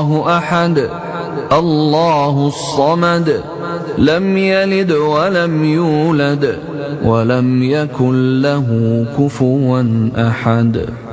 الله أحد الله الصمد لم يلد ولم يولد ولم يكن له كفوا أحد.